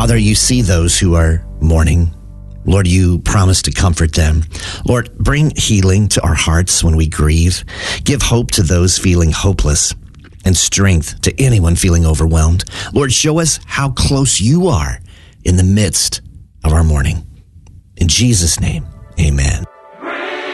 Father, you see those who are mourning. Lord, you promise to comfort them. Lord, bring healing to our hearts when we grieve. Give hope to those feeling hopeless and strength to anyone feeling overwhelmed. Lord, show us how close you are in the midst of our mourning. In Jesus' name, amen.